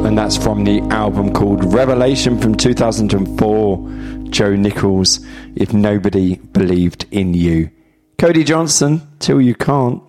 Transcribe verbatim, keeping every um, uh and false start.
and that's from the album called Revelation from two thousand four. Joe Nichols, If Nobody Believed in You. Cody Johnson, Till You Can't.